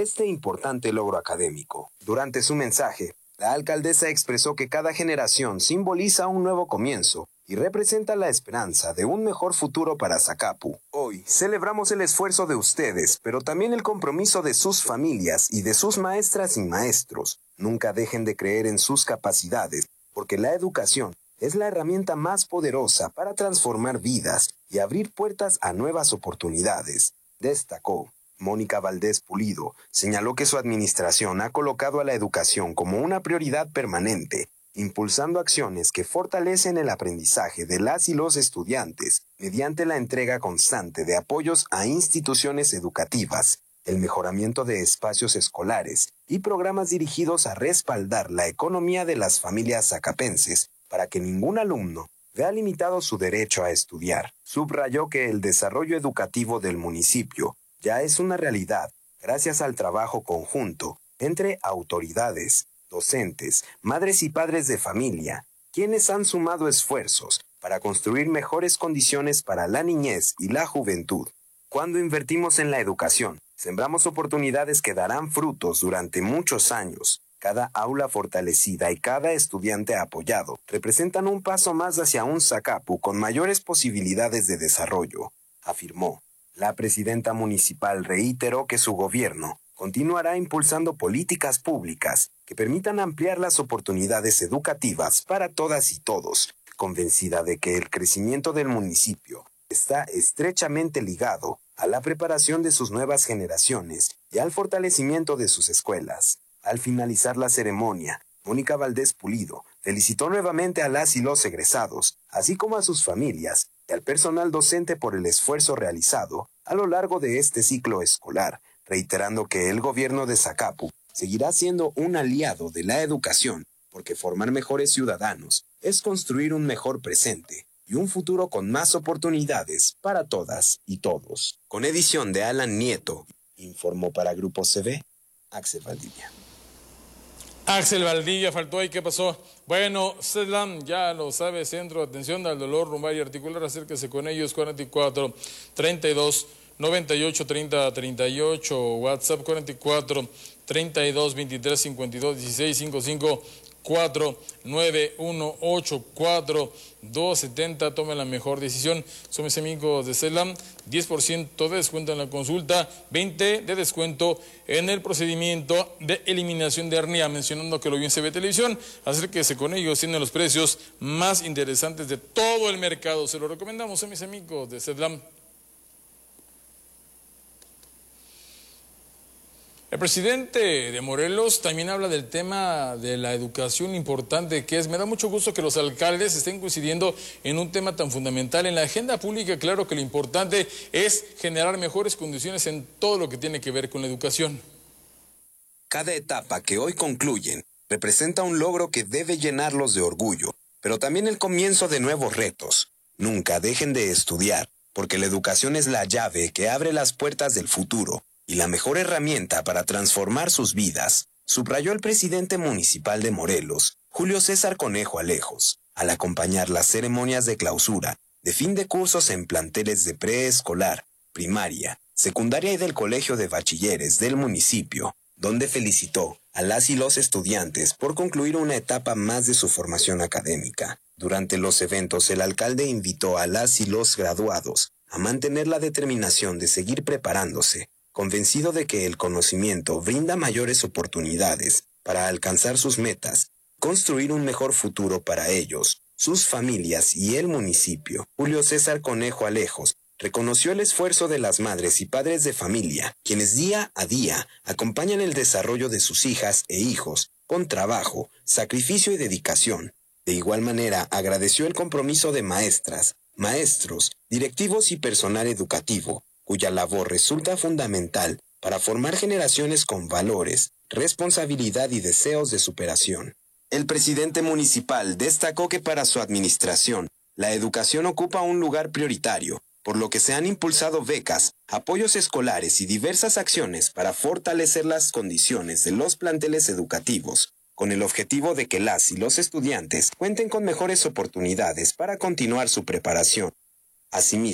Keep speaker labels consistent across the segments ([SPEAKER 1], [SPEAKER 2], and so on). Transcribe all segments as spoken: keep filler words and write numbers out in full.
[SPEAKER 1] este importante logro académico. Durante su mensaje, la alcaldesa expresó que cada generación simboliza un nuevo comienzo y representa la esperanza de un mejor futuro para Zacapu. Hoy celebramos el esfuerzo de ustedes, pero también el compromiso de sus familias y de sus maestras y maestros. Nunca dejen de creer en sus capacidades, porque la educación es la herramienta más poderosa para transformar vidas y abrir puertas a nuevas oportunidades, destacó. Mónica Valdés Pulido señaló que su administración ha colocado a la educación como una prioridad permanente, impulsando acciones que fortalecen el aprendizaje de las y los estudiantes mediante la entrega constante de apoyos a instituciones educativas, el mejoramiento de espacios escolares y programas dirigidos a respaldar la economía de las familias zacapenses para que ningún alumno vea limitado su derecho a estudiar. Subrayó que el desarrollo educativo del municipio ya es una realidad gracias al trabajo conjunto entre autoridades, docentes, madres y padres de familia, quienes han sumado esfuerzos para construir mejores condiciones para la niñez y la juventud. Cuando invertimos en la educación, sembramos oportunidades que darán frutos durante muchos años. Cada aula fortalecida y cada estudiante apoyado representan un paso más hacia un Zacapu con mayores posibilidades de desarrollo, afirmó. La presidenta municipal reiteró que su gobierno continuará impulsando políticas públicas que permitan ampliar las oportunidades educativas para todas y todos, convencida de que el crecimiento del municipio está estrechamente ligado a la preparación de sus nuevas generaciones y al fortalecimiento de sus escuelas. Al finalizar la ceremonia, Mónica Valdés Pulido felicitó nuevamente a las y los egresados, así como a sus familias y al personal docente por el esfuerzo realizado a lo largo de este ciclo escolar, reiterando que el gobierno de Zacapu seguirá siendo un aliado de la educación, porque formar mejores ciudadanos es construir un mejor presente y un futuro con más oportunidades para todas y todos. Con edición de Alan Nieto, informó para Grupo C V, Axel Valdivia.
[SPEAKER 2] Axel Valdivia faltó ahí, ¿qué pasó? Bueno, CEDLAM, ya lo sabe, Centro de Atención al Dolor Lumbar y Articular, acérquese con ellos, cuarenta y cuatro, treinta y dos, noventa y ocho, treinta, treinta y ocho, WhatsApp cuarenta y cuatro, treinta y dos, veintitrés, cincuenta y dos, dieciséis, cincuenta y cinco, cuatro nueve uno ocho cuatro dos setenta. Tome la mejor decisión. Son mis amigos de CEDLAM. diez por ciento de descuento en la consulta, veinte por ciento de descuento en el procedimiento de eliminación de hernia, mencionando que lo vio en C B Televisión. Acérquese con ellos, tienen los precios más interesantes de todo el mercado. Se lo recomendamos a mis amigos de CEDLAM. El presidente de Morelos también habla del tema de la educación importante que es. Me da mucho gusto que los alcaldes estén coincidiendo en un tema tan fundamental. En la agenda pública, claro que lo importante es generar mejores condiciones en todo lo que tiene que ver con la educación.
[SPEAKER 1] Cada etapa que hoy concluyen representa un logro que debe llenarlos de orgullo, pero también el comienzo de nuevos retos. Nunca dejen de estudiar, porque la educación es la llave que abre las puertas del futuro y la mejor herramienta para transformar sus vidas, subrayó el presidente municipal de Morelos, Julio César Conejo Alejos, al acompañar las ceremonias de clausura de fin de cursos en planteles de preescolar, primaria, secundaria y del Colegio de Bachilleres del municipio, donde felicitó a las y los estudiantes por concluir una etapa más de su formación académica. Durante los eventos, el alcalde invitó a las y los graduados a mantener la determinación de seguir preparándose, convencido de que el conocimiento brinda mayores oportunidades para alcanzar sus metas, construir un mejor futuro para ellos, sus familias y el municipio. Julio César Conejo Alejos reconoció el esfuerzo de las madres y padres de familia, quienes día a día acompañan el desarrollo de sus hijas e hijos con trabajo, sacrificio y dedicación. De igual manera, agradeció el compromiso de maestras, maestros, directivos y personal educativo, cuya labor resulta fundamental para formar generaciones con valores, responsabilidad y deseos de superación. El presidente municipal destacó que para su administración, la educación ocupa un lugar prioritario, por lo que se han impulsado becas, apoyos escolares y diversas acciones para fortalecer las condiciones de los planteles educativos, con el objetivo de que las y los estudiantes cuenten con mejores oportunidades para continuar su preparación. Asimismo,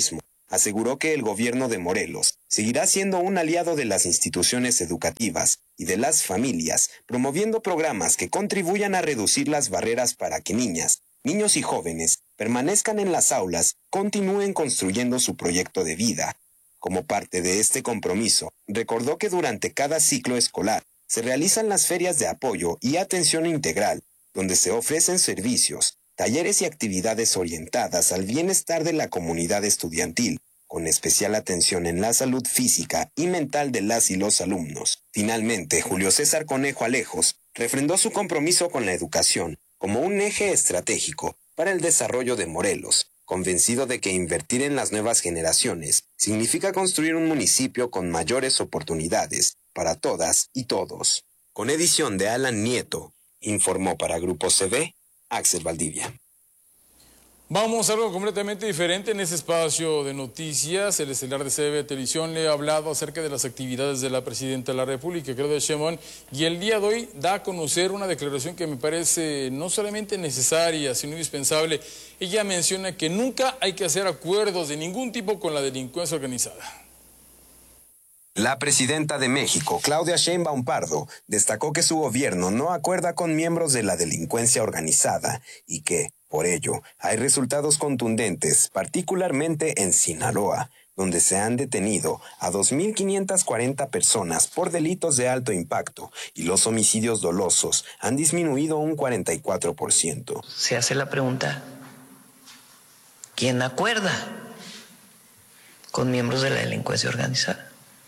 [SPEAKER 1] aseguró que el gobierno de Morelos seguirá siendo un aliado de las instituciones educativas y de las familias, promoviendo programas que contribuyan a reducir las barreras para que niñas, niños y jóvenes permanezcan en las aulas, continúen construyendo su proyecto de vida. Como parte de este compromiso, recordó que durante cada ciclo escolar se realizan las ferias de apoyo y atención integral, donde se ofrecen servicios, talleres y actividades orientadas al bienestar de la comunidad estudiantil, con especial atención en la salud física y mental de las y los alumnos. Finalmente, Julio César Conejo Alejos refrendó su compromiso con la educación como un eje estratégico para el desarrollo de Morelos, convencido de que invertir en las nuevas generaciones significa construir un municipio con mayores oportunidades para todas y todos. Con edición de Alan Nieto, informó para Grupo C V, Axel Valdivia.
[SPEAKER 2] Vamos a algo completamente diferente en este espacio de noticias. El estelar de C V Televisión le ha hablado acerca de las actividades de la Presidenta de la República, Claudia Sheinbaum, y el día de hoy da a conocer una declaración que me parece no solamente necesaria, sino indispensable. Ella menciona que nunca hay que hacer acuerdos de ningún tipo con la delincuencia organizada.
[SPEAKER 1] La presidenta de México, Claudia Sheinbaum Pardo, destacó que su gobierno no acuerda con miembros de la delincuencia organizada y que, por ello, hay resultados contundentes, particularmente en Sinaloa, donde se han detenido a dos mil quinientas cuarenta personas por delitos de alto impacto y los homicidios dolosos han disminuido un cuarenta y cuatro por ciento.
[SPEAKER 3] Se hace la pregunta, ¿quién acuerda con miembros de la delincuencia organizada?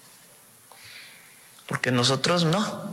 [SPEAKER 3] Porque nosotros no.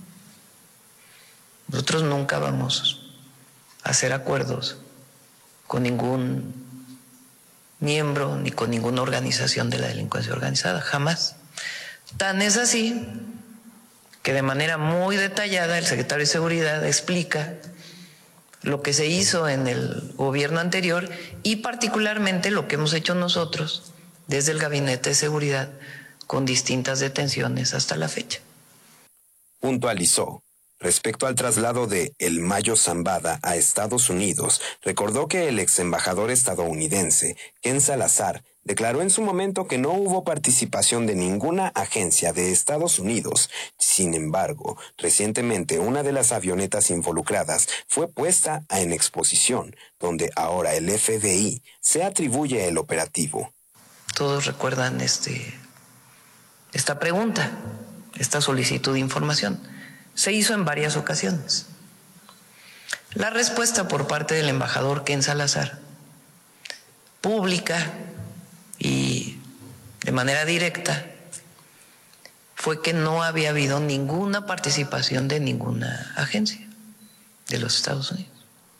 [SPEAKER 3] Nosotros nunca vamos a hacer acuerdos con ningún miembro ni con ninguna organización de la delincuencia organizada, jamás. Tan es así que de manera muy detallada el secretario de Seguridad explica lo que se hizo en el gobierno anterior y particularmente lo que hemos hecho nosotros desde el Gabinete de Seguridad con distintas detenciones hasta la fecha.
[SPEAKER 1] Puntualizó. Respecto al traslado de El Mayo Zambada a Estados Unidos, recordó que el ex embajador estadounidense, Ken Salazar, declaró en su momento que no hubo participación de ninguna agencia de Estados Unidos. Sin embargo, recientemente una de las avionetas involucradas fue puesta en exposición, donde ahora el F B I se atribuye el operativo.
[SPEAKER 3] Todos recuerdan este... Esta pregunta, esta solicitud de información, se hizo en varias ocasiones. La respuesta por parte del embajador Ken Salazar, pública y de manera directa, fue que no había habido ninguna participación de ninguna agencia de los Estados Unidos.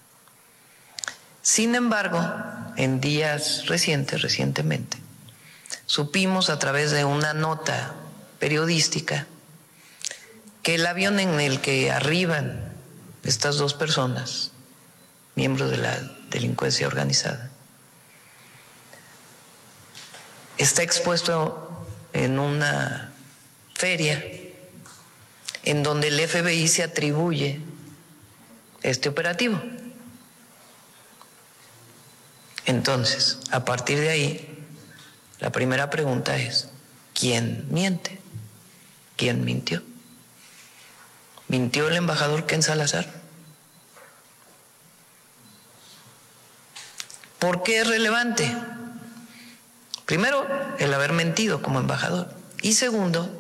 [SPEAKER 3] Sin embargo, en días recientes, recientemente, supimos a través de una nota periodística que el avión en el que arriban estas dos personas, miembros de la delincuencia organizada, está expuesto en una feria en donde el F B I se atribuye este operativo. Entonces, a partir de ahí, la primera pregunta es, ¿quién miente? ¿Quién mintió? ¿Mintió el embajador Ken Salazar? ¿Por qué es relevante? Primero, el haber mentido como embajador. Y segundo,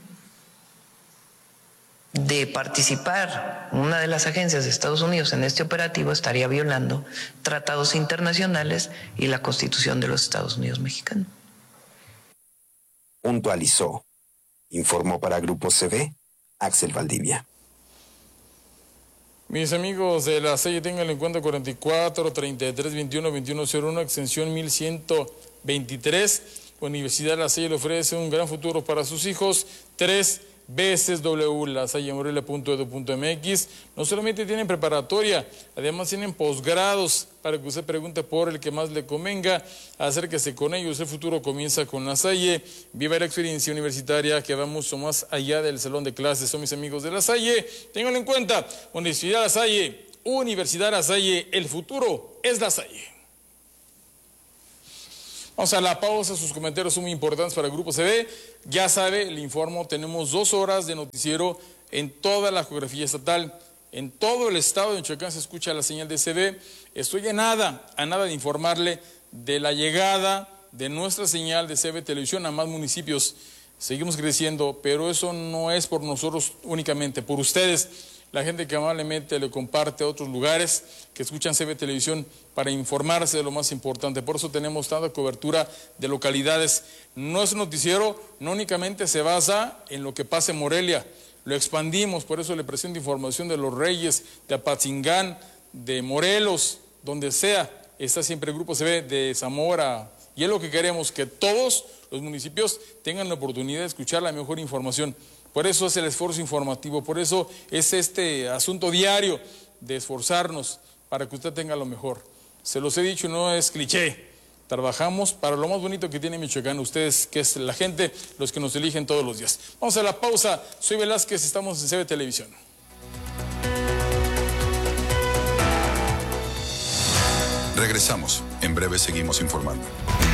[SPEAKER 3] de participar una de las agencias de Estados Unidos en este operativo estaría violando tratados internacionales y la Constitución de los Estados Unidos mexicanos.
[SPEAKER 1] Puntualizó. Informó para Grupo C V, Axel Valdivia.
[SPEAKER 2] Mis amigos de la C E, tengan en cuenta cuarenta y cuatro, treinta y tres, veintiuno, veintiuno cero uno, extensión mil ciento veintitrés. Universidad La Salle le ofrece un gran futuro para sus hijos. Tres veces w la salle morelia punto edu punto m x. No solamente tienen preparatoria, además tienen posgrados para que usted pregunte por el que más le convenga. Acérquese con ellos, el futuro comienza con La Salle. Viva la experiencia universitaria que va mucho más allá del salón de clases. Son mis amigos de La Salle. Ténganlo en cuenta, Universidad La Salle, Universidad La Salle, el futuro es La Salle. Vamos a la pausa, sus comentarios son muy importantes para el Grupo C B. Ya sabe, le informo, tenemos dos horas de noticiero en toda la geografía estatal. En todo el estado de Michoacán se escucha la señal de C B. Estoy a nada, a nada de informarle de la llegada de nuestra señal de C B Televisión a más municipios. Seguimos creciendo, pero eso no es por nosotros únicamente, por ustedes, la gente que amablemente le comparte a otros lugares que escuchan C B Televisión para informarse de lo más importante. Por eso tenemos tanta cobertura de localidades. Nuestro noticiero no únicamente se basa en lo que pasa en Morelia, lo expandimos, por eso le presento información de Los Reyes, de Apatzingán, de Morelos, donde sea, está siempre el Grupo C B, de Zamora, y es lo que queremos, que todos los municipios tengan la oportunidad de escuchar la mejor información. Por eso es el esfuerzo informativo, por eso es este asunto diario de esforzarnos para que usted tenga lo mejor. Se los he dicho, no es cliché. Trabajamos para lo más bonito que tiene Michoacán, ustedes, que es la gente, los que nos eligen todos los días. Vamos a la pausa. Soy Velázquez, estamos en C B Televisión.
[SPEAKER 4] Regresamos. En breve seguimos informando.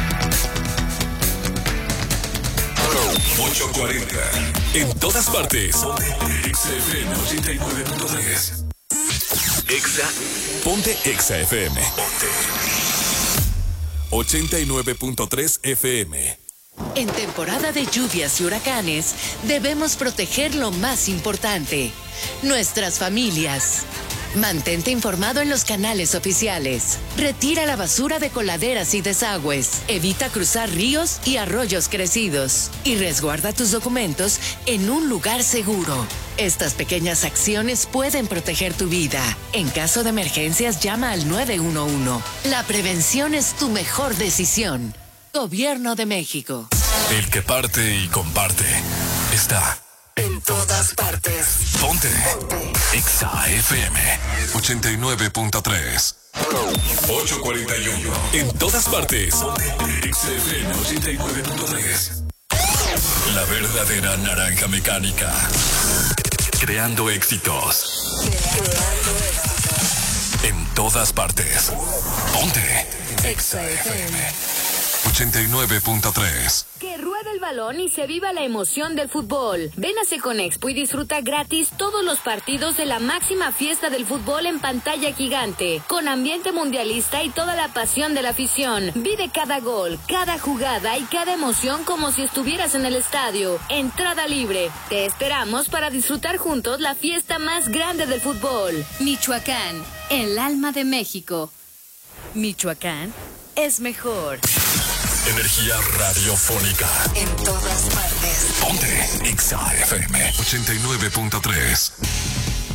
[SPEAKER 5] ocho cuarenta. En todas partes. Exa F M ochenta y nueve punto tres. Exa. Ponte Exa F M. Ponte. ochenta y nueve punto tres F M.
[SPEAKER 6] En temporada de lluvias y huracanes, debemos proteger lo más importante, nuestras familias. Mantente informado en los canales oficiales. Retira la basura de coladeras y desagües. Evita cruzar ríos y arroyos crecidos. Y resguarda tus documentos en un lugar seguro. Estas pequeñas acciones pueden proteger tu vida. En caso de emergencias, llama al nueve uno uno. La prevención es tu mejor decisión. Gobierno de México.
[SPEAKER 5] El que parte y comparte está en todas partes. Ponte. Ponte. Exa F M ochenta y nueve punto tres. ocho cuarenta y uno. En todas partes. Exa F M ochenta y nueve punto tres. La verdadera naranja mecánica. Creando éxitos. Creando éxitos. En todas partes. Ponte. Exa F M ochenta y nueve punto tres.
[SPEAKER 7] Que ruede el balón y se viva la emoción del fútbol. Ven a Seconexpo y disfruta gratis todos los partidos de la máxima fiesta del fútbol en pantalla gigante, con ambiente mundialista y toda la pasión de la afición. Vive cada gol, cada jugada y cada emoción como si estuvieras en el estadio. Entrada libre. Te esperamos para disfrutar juntos la fiesta más grande del fútbol. Michoacán, el alma de México. Michoacán es mejor.
[SPEAKER 5] Energía radiofónica.
[SPEAKER 6] En todas partes.
[SPEAKER 5] Ponte Exa F M ochenta y nueve punto tres.